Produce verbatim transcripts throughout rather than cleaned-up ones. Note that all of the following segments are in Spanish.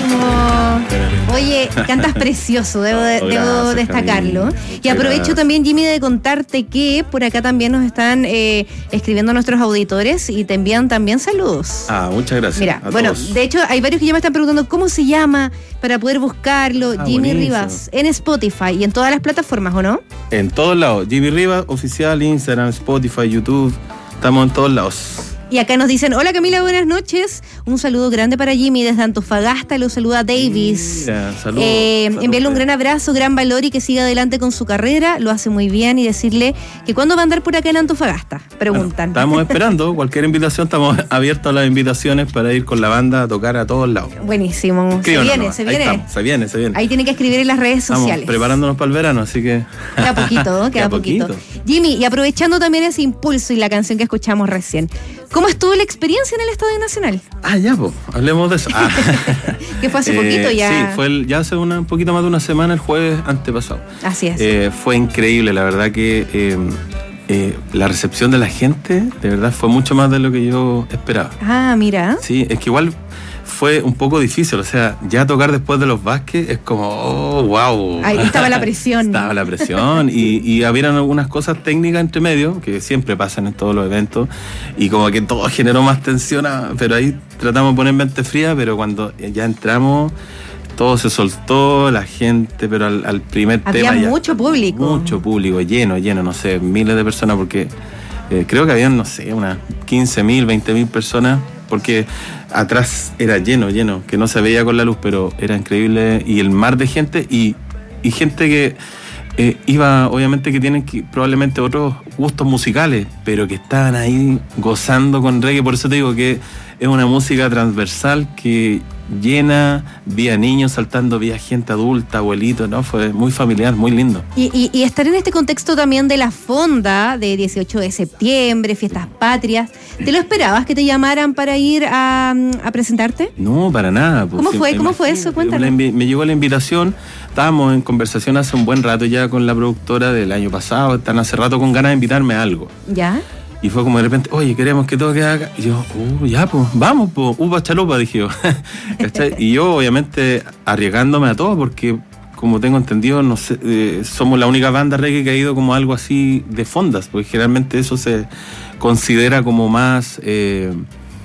Oye, cantas precioso, debo, de, oh, gracias, debo destacarlo. Y aprovecho gracias. también, Jimmy, de contarte que por acá también nos están eh, escribiendo nuestros auditores y te envían también saludos. Ah, muchas gracias. Mira, a bueno, todos. de hecho hay varios que ya me están preguntando cómo se llama para poder buscarlo. Ah, Jimmy buenísimo. Rivas en Spotify y en todas las plataformas, ¿o no? En todos lados. Jimmy Rivas, oficial, Instagram, Spotify, YouTube. Estamos en todos lados. Y acá nos dicen, hola Camila, buenas noches. Un saludo grande para Jimmy desde Antofagasta, lo saluda Davis. Mira, saludos. Eh, saludos. enviarle un gran abrazo, gran valor y que siga adelante con su carrera, lo hace muy bien y decirle que cuándo va a andar por acá en Antofagasta, preguntan. Bueno, estamos esperando cualquier invitación, estamos abiertos a las invitaciones para ir con la banda a tocar a todos lados. Buenísimo, se Escríbanos viene, nomás. se Ahí viene. estamos, se viene, se viene. Ahí tiene que escribir en las redes Estamos sociales. preparándonos para el verano, así que... Queda poquito, queda Queda poquito. poquito. Jimmy, y aprovechando también ese impulso y la canción que escuchamos recién, ¿cómo estuvo la experiencia en el Estadio Nacional? Ah, ya, pues, hablemos de eso. Ah. Que fue hace Eh, poquito ya. Sí, fue el- ya hace una, un poquito más de una semana, el jueves antepasado. Así es. Eh, fue increíble, la verdad que eh, eh, la recepción de la gente, de verdad, fue mucho más de lo que yo esperaba. Ah, mira. Sí, es que igual fue un poco difícil, o sea, ya tocar después de los Vázquez es como, oh, wow. Ahí estaba la presión. Estaba la presión y, y habían algunas cosas técnicas entre medio, que siempre pasan en todos los eventos, y como que todo generó más tensión, a- pero ahí tratamos de poner mente fría, pero cuando ya entramos, todo se soltó, la gente, pero al, al primer Había tema ya... mucho público. Mucho público, lleno, lleno, no sé, miles de personas, porque eh, creo que habían, no sé, unas quince mil, veinte mil personas, porque atrás era lleno, lleno, que no se veía con la luz, pero era increíble, y el mar de gente, y, y gente que eh, iba, obviamente que tienen que, probablemente otros gustos musicales, pero que estaban ahí gozando con reggae, por eso te digo que es una música transversal que llena, vi a niños saltando, vi a gente adulta, abuelitos, ¿no? Fue muy familiar, muy lindo. Y, y, y estar en este contexto también de la fonda de dieciocho de septiembre, fiestas patrias, ¿te lo esperabas que te llamaran para ir a, a presentarte? No, para nada. Pues, ¿Cómo sí, fue? ¿Cómo fue imagínate, eso? Cuéntanos. la invi- Me llegó la invitación, estábamos en conversación hace un buen rato ya con la productora del año pasado, están hace rato con ganas de invitarme a algo. ¿Ya? Y fue como de repente, oye, queremos que toque acá. Y yo, uh, ya, pues, vamos, pues, upa chalupa, dije yo. ¿Cachai? Y yo, obviamente, arriesgándome a todo, porque, como tengo entendido, no sé, eh, somos la única banda reggae que ha ido como algo así de fondas, porque generalmente eso se considera como más eh,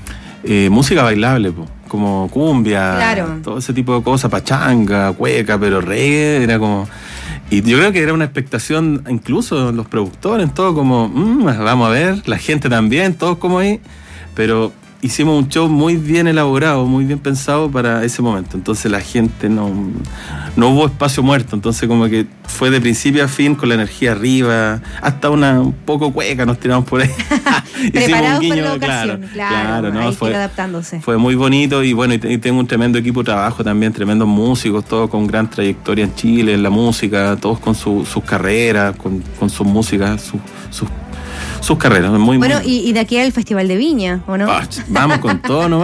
eh, música bailable, pues, como cumbia, Claro. todo ese tipo de cosas, pachanga, cueca, pero reggae era como... Y yo creo que era una expectación, incluso los productores, todo como, mmm, vamos a ver, la gente también, todos como ahí, pero hicimos un show muy bien elaborado, muy bien pensado para ese momento, entonces la gente no, no hubo espacio muerto, entonces como que fue de principio a fin con la energía arriba, hasta una un poco cueca nos tiramos por ahí. Preparados Hicimos un para la guiño, ocasión, claro, ¿no? hay que Fue- ir adaptándose. fue muy bonito y bueno, y, te- y tengo un tremendo equipo de trabajo también, tremendos músicos, todos con gran trayectoria en Chile, en la música, todos con su- sus carreras, con, con sus músicas, sus, sus, sus carreras. Muy, Bueno, muy... y, y de aquí al Festival de Viña, ¿o no? Ah, vamos con todo, ¿no?